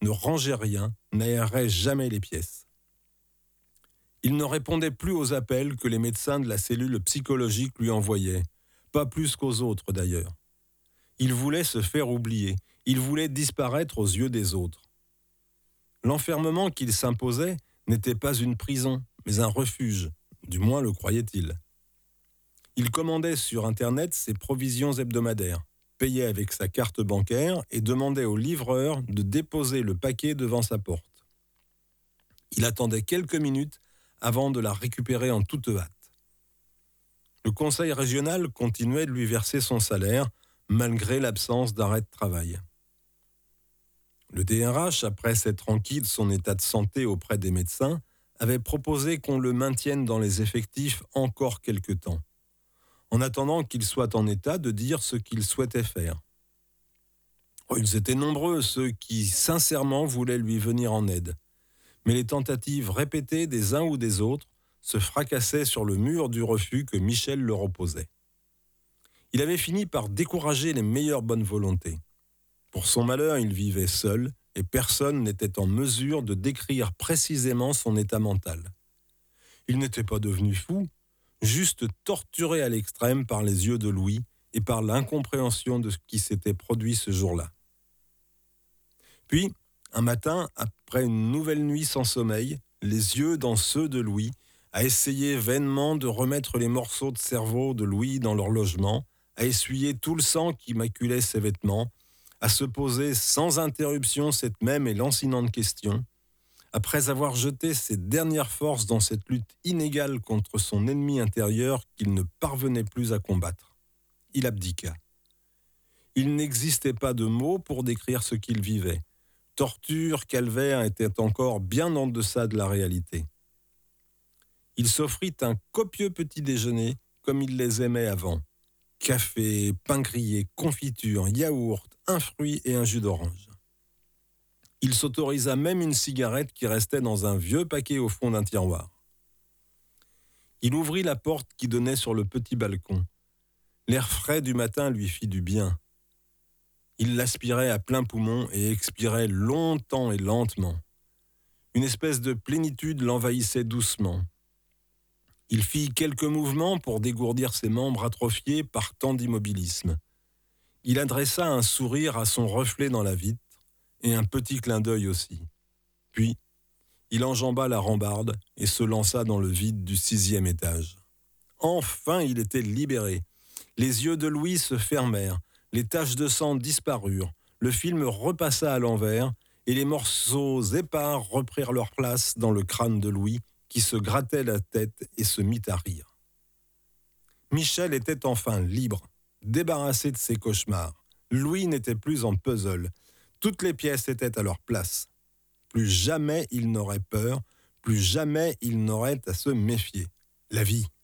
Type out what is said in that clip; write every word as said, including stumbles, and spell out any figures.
ne rangeait rien, n'aérait jamais les pièces. Il ne répondait plus aux appels que les médecins de la cellule psychologique lui envoyaient, pas plus qu'aux autres d'ailleurs. Il voulait se faire oublier, il voulait disparaître aux yeux des autres. L'enfermement qu'il s'imposait n'était pas une prison, mais un refuge, du moins le croyait-il. Il commandait sur Internet ses provisions hebdomadaires, payait avec sa carte bancaire et demandait au livreur de déposer le paquet devant sa porte. Il attendait quelques minutes avant de la récupérer en toute hâte. Le conseil régional continuait de lui verser son salaire, malgré l'absence d'arrêt de travail. Le D R H, après s'être enquis de son état de santé auprès des médecins, avait proposé qu'on le maintienne dans les effectifs encore quelque temps, en attendant qu'il soit en état de dire ce qu'il souhaitait faire. Ils étaient nombreux, ceux qui, sincèrement, voulaient lui venir en aide. Mais les tentatives répétées des uns ou des autres se fracassaient sur le mur du refus que Michel leur opposait. Il avait fini par décourager les meilleures bonnes volontés. Pour son malheur, il vivait seul et personne n'était en mesure de décrire précisément son état mental. Il n'était pas devenu fou, juste torturé à l'extrême par les yeux de Louis et par l'incompréhension de ce qui s'était produit ce jour-là. Puis, un matin, après une nouvelle nuit sans sommeil, les yeux dans ceux de Louis, a essayé vainement de remettre les morceaux de cerveau de Louis dans leur logement, à essuyer tout le sang qui maculait ses vêtements, à se poser sans interruption cette même et lancinante question. Après avoir jeté ses dernières forces dans cette lutte inégale contre son ennemi intérieur qu'il ne parvenait plus à combattre, il abdiqua. Il n'existait pas de mots pour décrire ce qu'il vivait. Torture, calvaire étaient encore bien en deçà de la réalité. Il s'offrit un copieux petit déjeuner comme il les aimait avant. Café, pain grillé, confiture, yaourt, un fruit et un jus d'orange. Il s'autorisa même une cigarette qui restait dans un vieux paquet au fond d'un tiroir. Il ouvrit la porte qui donnait sur le petit balcon. L'air frais du matin lui fit du bien. Il l'aspirait à plein poumon et expirait longtemps et lentement. Une espèce de plénitude l'envahissait doucement. Il fit quelques mouvements pour dégourdir ses membres atrophiés par tant d'immobilisme. Il adressa un sourire à son reflet dans la vitre et un petit clin d'œil aussi. Puis, il enjamba la rambarde et se lança dans le vide du sixième étage. Enfin, il était libéré. Les yeux de Louis se fermèrent, les taches de sang disparurent, le film repassa à l'envers et les morceaux épars reprirent leur place dans le crâne de Louis qui se grattait la tête et se mit à rire. Michel était enfin libre, débarrassé de ses cauchemars. Louis n'était plus en puzzle. Toutes les pièces étaient à leur place. Plus jamais il n'aurait peur, plus jamais il n'aurait à se méfier. La vie.